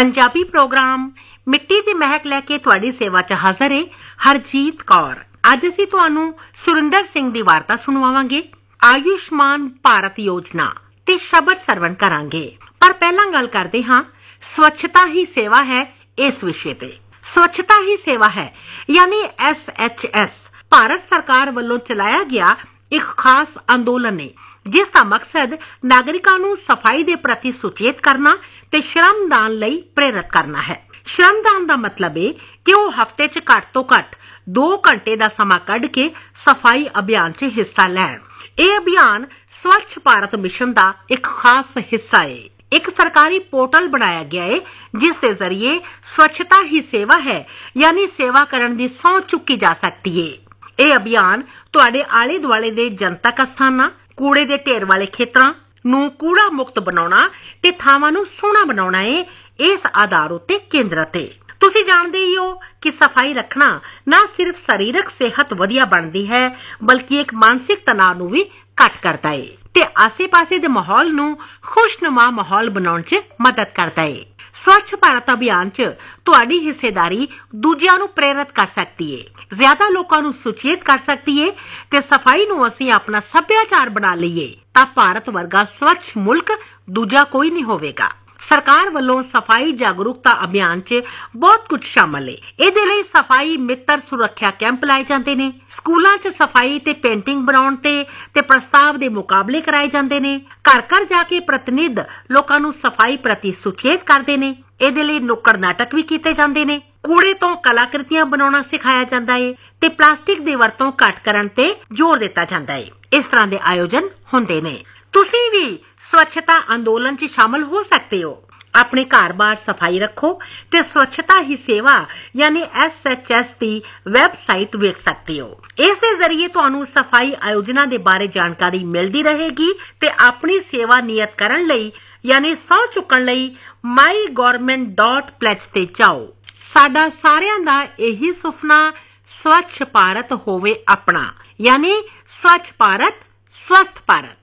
Punjabi programme मिट्टी दी महक लैके तुहाडी सेवा च हाज़र है हरजीत कौर। अज असीं तुहानूं सुरिंदर सिंह दी वार्ता सुणवावांगे। आयुष्मान भारत योजना ते शब्द सरवण करांगे, पर पहलां गल करदे हां स्वच्छता ही सेवा है इस विषय ते। स्वच्छता ही सेवा है यानी SHS भारत सरकार वल्लों चलाया गया एक खास अंदोलन है जिसका मकसद नागरिकां नूं सफाई दे प्रति सुचेत करना ते श्रमदान लई प्रेरित करना है। श्रमदान का मतलब है कि वो हफ्ते च घट तो घट 2 घंटे का समा कढ़ के सफाई अभियान च हिस्सा लैण। यह अभियान स्वच्छ भारत मिशन का एक खास हिस्सा है। एक सरकारी पोर्टल बनाया गया है जिस दे जरिए स्वच्छता ही सेवा है यानी सेवा करन दी सौं चुकी जा सकती है। यह अभियान तुहाडे आले दुआले दे जनतक स्थानां, कूड़े दे ढेर वाले खेतरां नूं कूड़ा मुक्त बनाउणा ते थावां नूं सोहणा बनाउणा है, इस आधार उत्ते केंद्रित है। तुसीं जाणदे ही हो कि सफाई रखना ना सिर्फ सरीरक सेहत वधिया बनदी है बल्कि एक मानसिक तनाव नूं भी घट करदा है ते आसे-पासे दे माहौल नूं खुशनुमा माहौल बनाउण च मदद करदा है। स्वच्छ भारत अभियान च तुहाडी हिस्सेदारी दूजियां नूं प्रेरित कर सकती है, ज्यादा लोकां नूं सुचेत कर सकती है ते सफाई नूं असीं अपना सभ्याचार बना लईए तां भारत वर्गा स्वच्छ मुल्क दूजा कोई नहीं होवेगा। सरकार वालों सफाई जागरूकता अभियान च बहुत कुछ शामिल है। इहदे लई सफाई मित्र सुरक्षा कैंप लाए जाते ने, स्कूलों च सफाई ते पेंटिंग बनाउण ते प्रस्ताव दे मुकाबले कराए जाते ने, घर घर जाके प्रतिनिध लोकां नूं सफाई प्रति सुचेत करदे ने। इहदे लई नुक्कड़ नाटक भी कीते जांदे ने, कूड़े तो कलाकृतियां बनाउणा सिखाया जांदा है ते प्लास्टिक दी वरतों घट करन ते जोर दिता जांदा है। इस तरह दे आयोजन हुंदे ने। तुसीं भी स्वच्छता अंदोलन च शामिल हो सकते हो। अपने घर बार सफाई रखो ते स्वच्छता ही सेवा यानी SHS दी वैबसाइट वेख सकते हो। इस दे जरिए तुहानूं सफाई आयोजना दे बारे जानकारी मिलदी रहेगी ते अपनी सेवा नियत करन लई यानी सौं चुकण लई mygovernment.pledge ते जाओ। साडा सारियां दा यही सुपना स्वच्छ भारत होवे अपना यानी स्वच्छ भारत स्वस्थ भारत।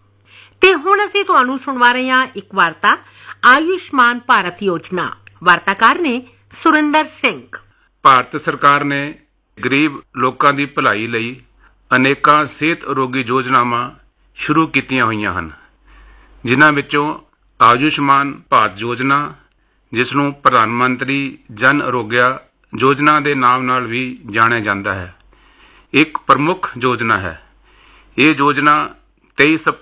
ते हुण असीं तुहानूं सुणवा रहे हां एक वार्ता आयुष्मान भारत योजना। वार्ताकार ने सुरिंदर सिंह। ਭਾਰਤ ਸਰਕਾਰ ਨੇ ਗਰੀਬ ਲੋਕਾਂ ਦੀ ਭਲਾਈ ਲਈ ਅਨੇਕਾਂ ਸਿਹਤ ਅਰੋਗੀ ਯੋਜਨਾਵਾਂ ਸ਼ੁਰੂ ਕੀਤੀਆਂ ਹੋਈਆਂ ਹਨ, ਜਿਨ੍ਹਾਂ ਵਿੱਚੋਂ ਆਯੁਸ਼ਮਾਨ ਭਾਰਤ ਯੋਜਨਾ, ਜਿਸ ਨੂੰ ਪ੍ਰਧਾਨ ਮੰਤਰੀ ਜਨ ਆਰੋਗਯ ਯੋਜਨਾ ਦੇ ਨਾਮ ਨਾਲ ਵੀ ਜਾਣਿਆ ਜਾਂਦਾ ਹੈ, ਇੱਕ ਪ੍ਰਮੁੱਖ ਯੋਜਨਾ ਹੈ। ਇਹ ਯੋਜਨਾ 23